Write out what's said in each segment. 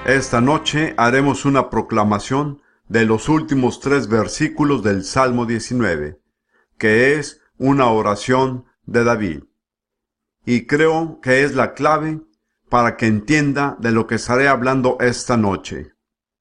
Esta noche haremos una proclamación de los últimos 3 versículos del Salmo 19, que es una oración de David. Y creo que es la clave para que entienda de lo que estaré hablando esta noche.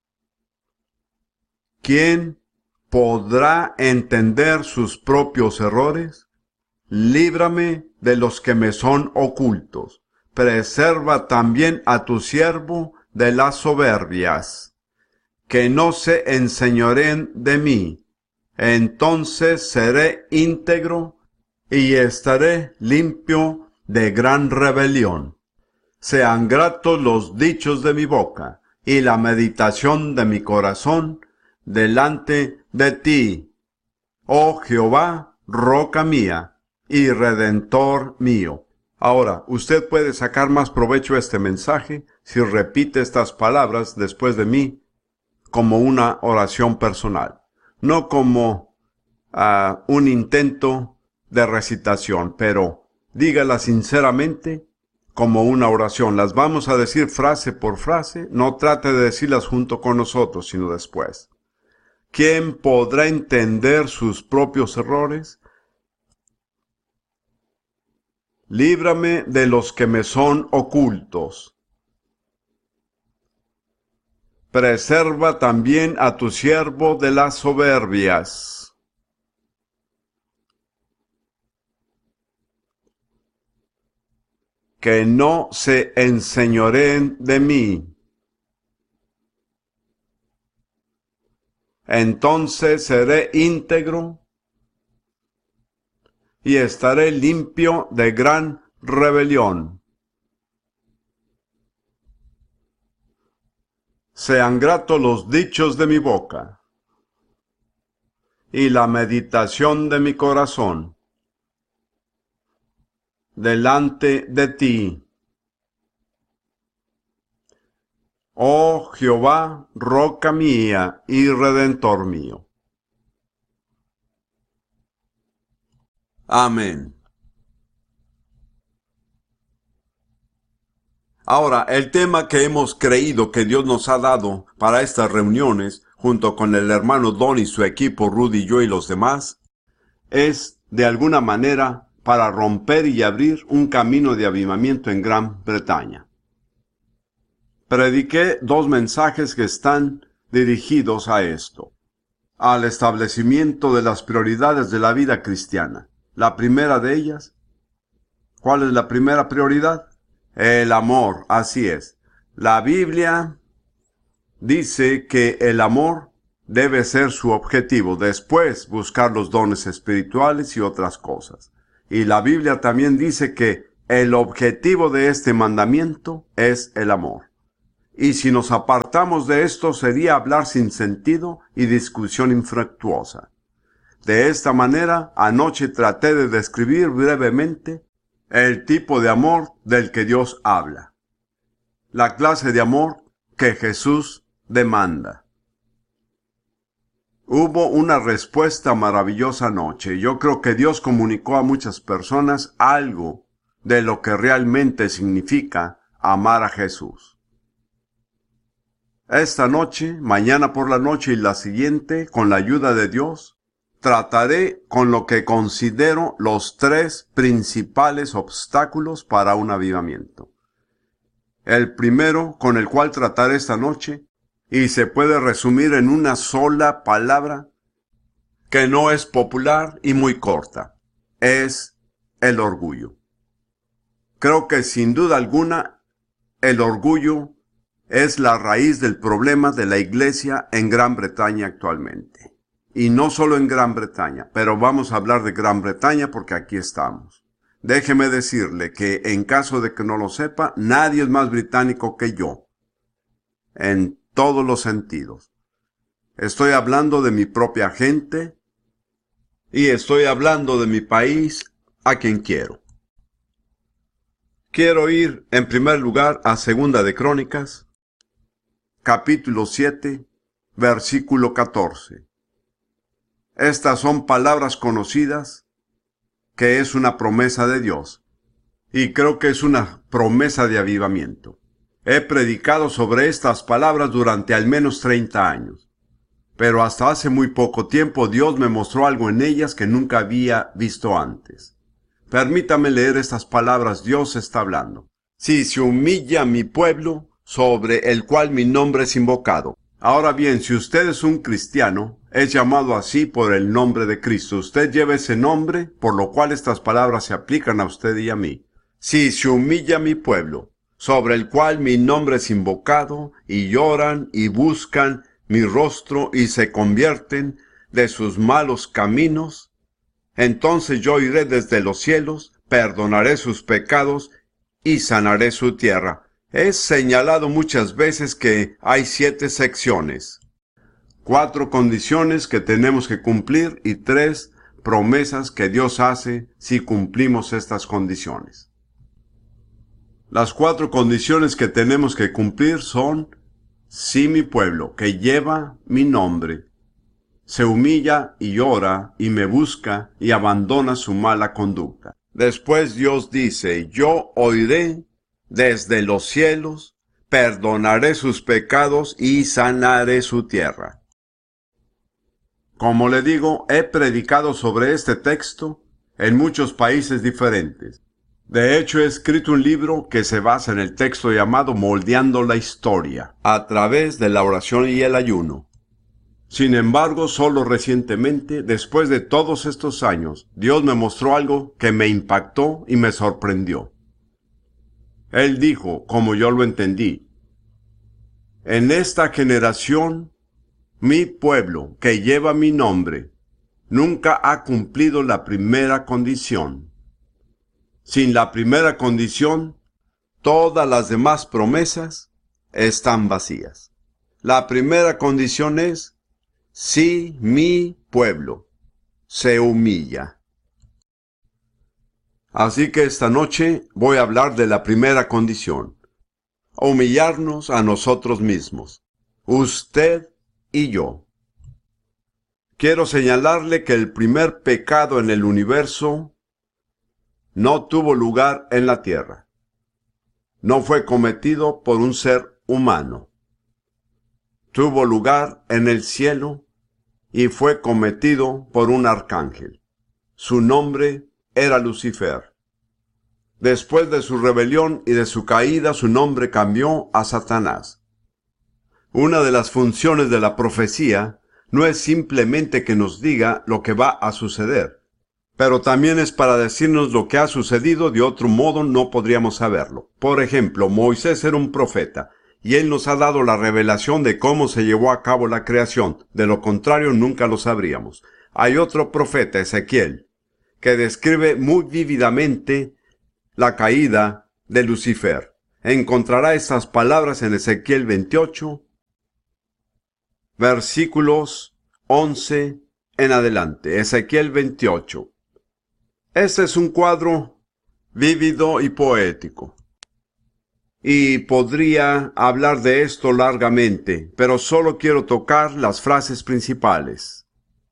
¿Quién podrá entender sus propios errores? Líbrame de los que me son ocultos. Preserva también a tu siervo de las soberbias, que no se enseñoreen de mí. Entonces seré íntegro y estaré limpio de gran rebelión. Sean gratos los dichos de mi boca y la meditación de mi corazón delante de ti, oh Jehová, roca mía y redentor mío. Ahora, usted puede sacar más provecho de este mensaje si repite estas palabras después de mí como una oración personal, no como un intento de recitación, pero dígala sinceramente como una oración. Las vamos a decir frase por frase, no trate de decirlas junto con nosotros, sino después. ¿Quién podrá entender sus propios errores? Líbrame de los que me son ocultos. Preserva también a tu siervo de las soberbias. Que no se enseñoreen de mí. Entonces seré íntegro y estaré limpio de gran rebelión. Sean gratos los dichos de mi boca y la meditación de mi corazón delante de ti, oh Jehová, roca mía y redentor mío. Amén. Ahora, el tema que hemos creído que Dios nos ha dado para estas reuniones, junto con el hermano Don y su equipo, Rudy, yo y los demás, es, de alguna manera, para romper y abrir un camino de avivamiento en Gran Bretaña. Prediqué 2 mensajes que están dirigidos a esto, al establecimiento de las prioridades de la vida cristiana. La primera de ellas, ¿cuál es la primera prioridad? El amor, así es. La Biblia dice que el amor debe ser su objetivo, después buscar los dones espirituales y otras cosas. Y la Biblia también dice que el objetivo de este mandamiento es el amor. Y si nos apartamos de esto sería hablar sin sentido y discusión infructuosa. De esta manera, anoche traté de describir brevemente el tipo de amor del que Dios habla. La clase de amor que Jesús demanda. Hubo una respuesta maravillosa anoche. Yo creo que Dios comunicó a muchas personas algo de lo que realmente significa amar a Jesús. Esta noche, mañana por la noche y la siguiente, con la ayuda de Dios, trataré con lo que considero los 3 principales obstáculos para un avivamiento. El primero con el cual trataré esta noche, y se puede resumir en una sola palabra, que no es popular y muy corta, es el orgullo. Creo que sin duda alguna, el orgullo es la raíz del problema de la iglesia en Gran Bretaña actualmente. Y no solo en Gran Bretaña, pero vamos a hablar de Gran Bretaña porque aquí estamos. Déjeme decirle que en caso de que no lo sepa, nadie es más británico que yo, en todos los sentidos. Estoy hablando de mi propia gente y estoy hablando de mi país a quien quiero. Quiero ir en primer lugar a Segunda de Crónicas, capítulo 7, versículo 14. Estas son palabras conocidas, que es una promesa de Dios, y creo que es una promesa de avivamiento. He predicado sobre estas palabras durante al menos 30 años. Pero hasta hace muy poco tiempo Dios me mostró algo en ellas que nunca había visto antes. Permítame leer estas palabras. Dios está hablando. Si se humilla mi pueblo, sobre el cual mi nombre es invocado. Ahora bien, si usted es un cristiano, es llamado así por el nombre de Cristo. Usted lleva ese nombre, por lo cual estas palabras se aplican a usted y a mí. Si se humilla mi pueblo, sobre el cual mi nombre es invocado, y lloran y buscan mi rostro y se convierten de sus malos caminos, entonces yo iré desde los cielos, perdonaré sus pecados y sanaré su tierra. He señalado muchas veces que hay 7 secciones, 4 condiciones que tenemos que cumplir y 3 promesas que Dios hace si cumplimos estas condiciones. Las 4 condiciones que tenemos que cumplir son: si mi pueblo, que lleva mi nombre, se humilla y llora y me busca y abandona su mala conducta. Después Dios dice: yo oiré desde los cielos, perdonaré sus pecados y sanaré su tierra. Como le digo, he predicado sobre este texto en muchos países diferentes. De hecho, he escrito un libro que se basa en el texto llamado Moldeando la Historia, a través de la oración y el ayuno. Sin embargo, solo recientemente, después de todos estos años, Dios me mostró algo que me impactó y me sorprendió. Él dijo, como yo lo entendí: en esta generación, mi pueblo, que lleva mi nombre, nunca ha cumplido la primera condición. Sin la primera condición, todas las demás promesas están vacías. La primera condición es: si mi pueblo se humilla. Así que esta noche voy a hablar de la primera condición: humillarnos a nosotros mismos, usted y yo. Quiero señalarle que el primer pecado en el universo no tuvo lugar en la tierra. No fue cometido por un ser humano. Tuvo lugar en el cielo y fue cometido por un arcángel. Su nombre era Lucifer. Después de su rebelión y de su caída, su nombre cambió a Satanás. Una de las funciones de la profecía no es simplemente que nos diga lo que va a suceder, pero también es para decirnos lo que ha sucedido. De otro modo no podríamos saberlo. Por ejemplo, Moisés era un profeta, y él nos ha dado la revelación de cómo se llevó a cabo la creación. De lo contrario, nunca lo sabríamos. Hay otro profeta, Ezequiel, que describe muy vívidamente la caída de Lucifer. Encontrará estas palabras en Ezequiel 28, versículos 11 en adelante. Ezequiel 28. Este es un cuadro vívido y poético. Y podría hablar de esto largamente, pero solo quiero tocar las frases principales.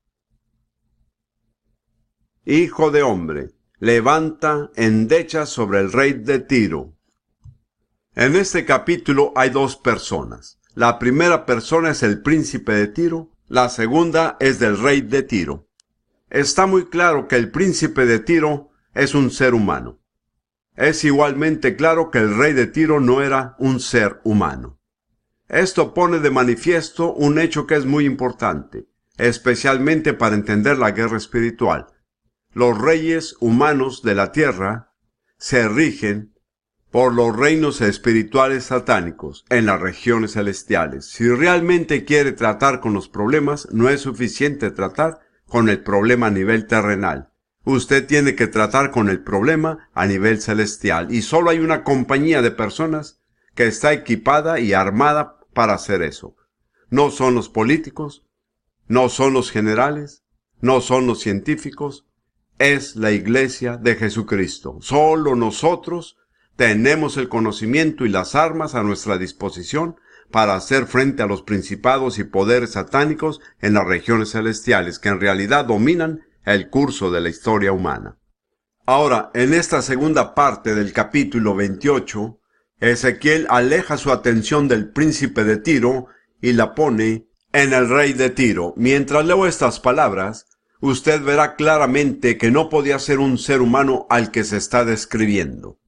Hijo de hombre, levanta endechas sobre el rey de Tiro. En este capítulo hay 2 personas. La primera persona es el príncipe de Tiro, la segunda es del rey de Tiro. Está muy claro que el príncipe de Tiro es un ser humano. Es igualmente claro que el rey de Tiro no era un ser humano. Esto pone de manifiesto un hecho que es muy importante, especialmente para entender la guerra espiritual. Los reyes humanos de la tierra se rigen por los reinos espirituales satánicos en las regiones celestiales. Si realmente quiere tratar con los problemas, no es suficiente tratar con el problema a nivel terrenal. Usted tiene que tratar con el problema a nivel celestial. Y solo hay una compañía de personas que está equipada y armada para hacer eso. No son los políticos, no son los generales, no son los científicos, es la Iglesia de Jesucristo. Solo nosotros tenemos el conocimiento y las armas a nuestra disposición para hacer frente a los principados y poderes satánicos en las regiones celestiales, que en realidad dominan el curso de la historia humana. Ahora, en esta segunda parte del capítulo 28, Ezequiel aleja su atención del príncipe de Tiro y la pone en el rey de Tiro. Mientras leo estas palabras, usted verá claramente que no podía ser un ser humano al que se está describiendo.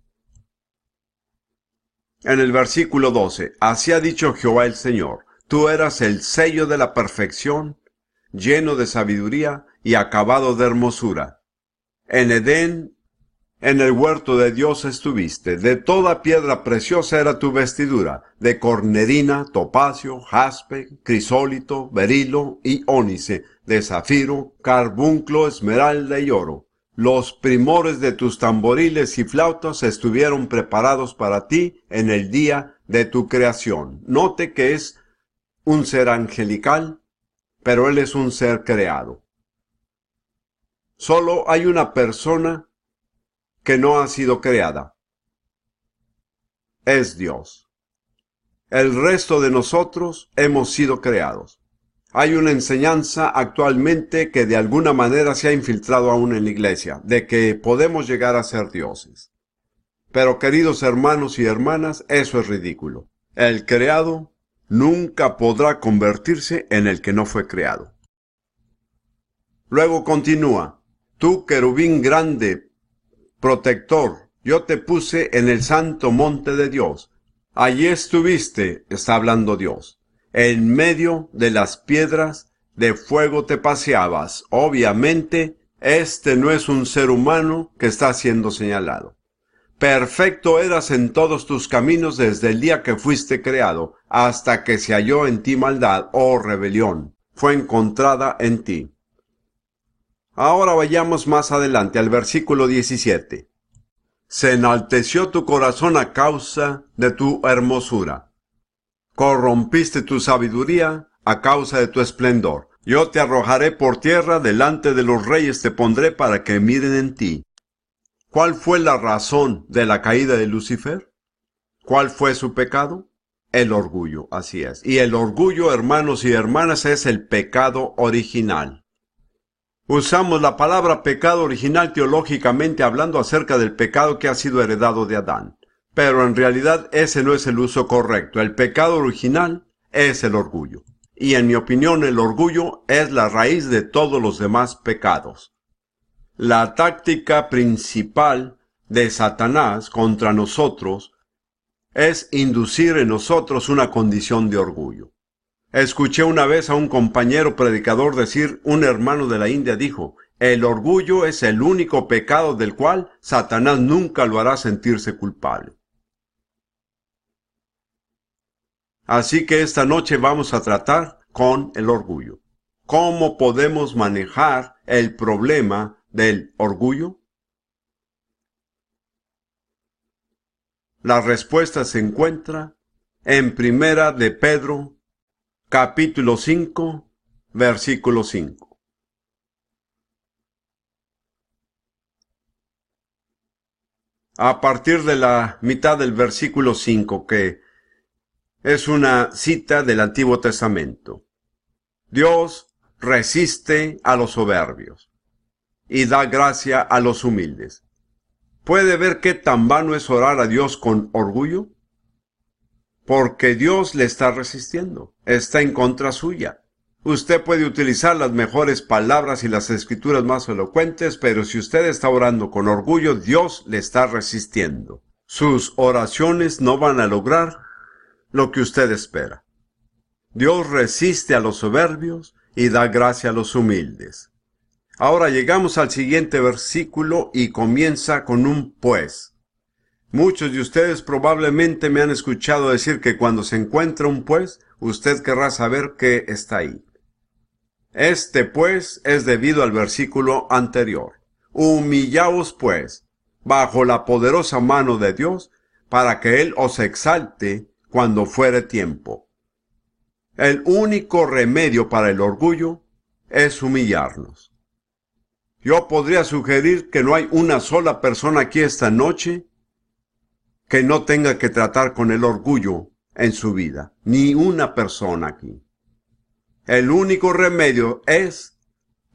En el versículo 12, así ha dicho Jehová el Señor, tú eras el sello de la perfección, lleno de sabiduría y acabado de hermosura. En Edén, en el huerto de Dios estuviste, de toda piedra preciosa era tu vestidura, de cornerina, topacio, jaspe, crisólito, berilo y ónice, de zafiro, carbunclo, esmeralda y oro. Los primores de tus tamboriles y flautas estuvieron preparados para ti en el día de tu creación. Note que es un ser angelical, pero él es un ser creado. Solo hay una persona que no ha sido creada. Es Dios. El resto de nosotros hemos sido creados. Hay una enseñanza actualmente que de alguna manera se ha infiltrado aún en la iglesia, de que podemos llegar a ser dioses. Pero queridos hermanos y hermanas, eso es ridículo. El creado nunca podrá convertirse en el que no fue creado. Luego continúa, tú querubín grande, protector, yo te puse en el santo monte de Dios. Allí estuviste, está hablando Dios. En medio de las piedras de fuego te paseabas. Obviamente, este no es un ser humano que está siendo señalado. Perfecto eras en todos tus caminos desde el día que fuiste creado, hasta que se halló en ti maldad, oh rebelión, fue encontrada en ti. Ahora vayamos más adelante al versículo 17. Se enalteció tu corazón a causa de tu hermosura. Corrompiste tu sabiduría a causa de tu esplendor. Yo te arrojaré por tierra, delante de los reyes te pondré para que miren en ti. ¿Cuál fue la razón de la caída de Lucifer? ¿Cuál fue su pecado? El orgullo, así es. Y el orgullo, hermanos y hermanas, es el pecado original. Usamos la palabra pecado original teológicamente hablando acerca del pecado que ha sido heredado de Adán. Pero en realidad ese no es el uso correcto. El pecado original es el orgullo. Y en mi opinión el orgullo es la raíz de todos los demás pecados. La táctica principal de Satanás contra nosotros es inducir en nosotros una condición de orgullo. Escuché una vez a un compañero predicador decir, un hermano de la India dijo, el orgullo es el único pecado del cual Satanás nunca lo hará sentirse culpable. Así que esta noche vamos a tratar con el orgullo. ¿Cómo podemos manejar el problema del orgullo? La respuesta se encuentra en Primera de Pedro, capítulo 5, versículo 5. A partir de la mitad del versículo 5, que es una cita del Antiguo Testamento. Dios resiste a los soberbios y da gracia a los humildes. ¿Puede ver qué tan vano es orar a Dios con orgullo? Porque Dios le está resistiendo, está en contra suya. Usted puede utilizar las mejores palabras y las escrituras más elocuentes, pero si usted está orando con orgullo, Dios le está resistiendo. Sus oraciones no van a lograr lo que usted espera. Dios resiste a los soberbios y da gracia a los humildes. Ahora llegamos al siguiente versículo y comienza con un pues. Muchos de ustedes probablemente me han escuchado decir que cuando se encuentra un pues, usted querrá saber qué está ahí. Este pues es debido al versículo anterior. Humillaos pues, bajo la poderosa mano de Dios, para que Él os exalte cuando fuere tiempo. El único remedio para el orgullo es humillarnos. Yo podría sugerir que no hay una sola persona aquí esta noche que no tenga que tratar con el orgullo en su vida. Ni una persona aquí. El único remedio es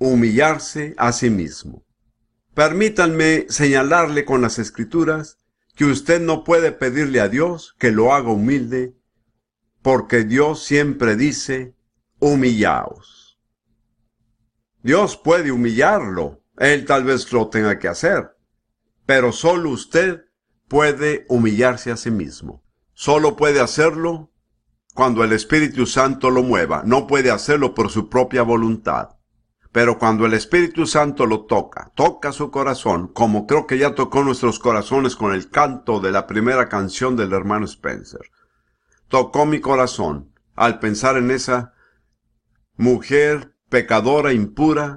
humillarse a sí mismo. Permítanme señalarle con las Escrituras que usted no puede pedirle a Dios que lo haga humilde, porque Dios siempre dice, humillaos. Dios puede humillarlo, Él tal vez lo tenga que hacer, pero solo usted puede humillarse a sí mismo. Solo puede hacerlo cuando el Espíritu Santo lo mueva. No puede hacerlo por su propia voluntad. Pero cuando el Espíritu Santo lo toca su corazón, como creo que ya tocó nuestros corazones con el canto de la primera canción del hermano Spencer. Tocó mi corazón al pensar en esa mujer pecadora impura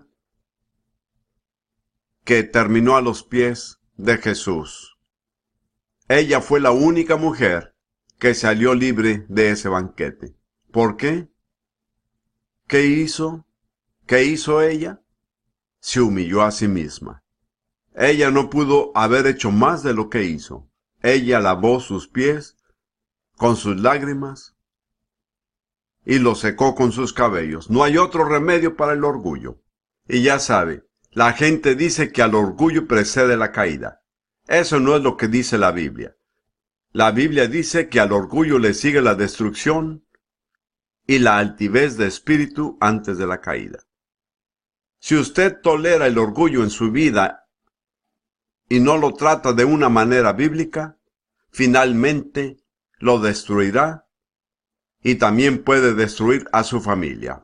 que terminó a los pies de Jesús. Ella fue la única mujer que salió libre de ese banquete. ¿Por qué? ¿Qué hizo? ¿Qué hizo ella? Se humilló a sí misma. Ella no pudo haber hecho más de lo que hizo. Ella lavó sus pies con sus lágrimas y los secó con sus cabellos. No hay otro remedio para el orgullo. Y ya sabe, la gente dice que al orgullo precede la caída. Eso no es lo que dice la Biblia. La Biblia dice que al orgullo le sigue la destrucción y la altivez de espíritu antes de la caída. Si usted tolera el orgullo en su vida y no lo trata de una manera bíblica, finalmente lo destruirá y también puede destruir a su familia.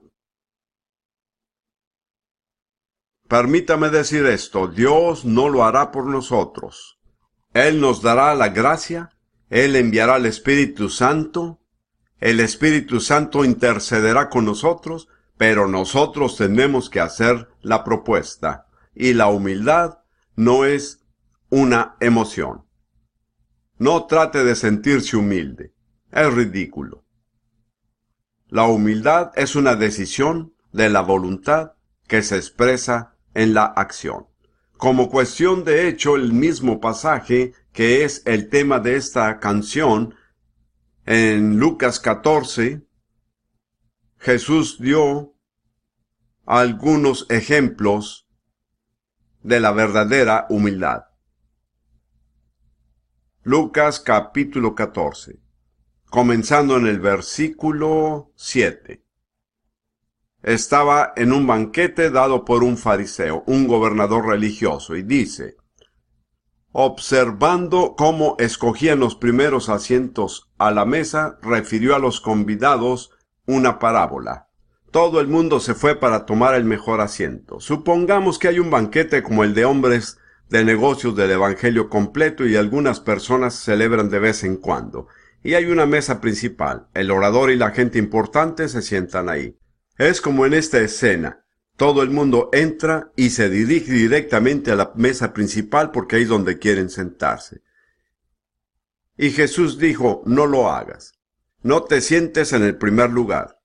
Permítame decir esto, Dios no lo hará por nosotros. Él nos dará la gracia, Él enviará el Espíritu Santo intercederá con nosotros, pero nosotros tenemos que hacer la propuesta. Y la humildad no es una emoción. No trate de sentirse humilde. Es ridículo. La humildad es una decisión de la voluntad que se expresa en la acción. Como cuestión de hecho, el mismo pasaje que es el tema de esta canción, en Lucas 14, Jesús dio algunos ejemplos de la verdadera humildad. Lucas capítulo 14, comenzando en el versículo 7. Estaba en un banquete dado por un fariseo, un gobernador religioso, y dice: observando cómo escogían los primeros asientos a la mesa, refirió a los convidados una parábola. Todo el mundo se fue para tomar el mejor asiento. Supongamos que hay un banquete como el de hombres de negocios del Evangelio completo y algunas personas celebran de vez en cuando. Y hay una mesa principal. El orador y la gente importante se sientan ahí. Es como en esta escena. Todo el mundo entra y se dirige directamente a la mesa principal porque ahí es donde quieren sentarse. Y Jesús dijo: no lo hagas. No te sientes en el primer lugar.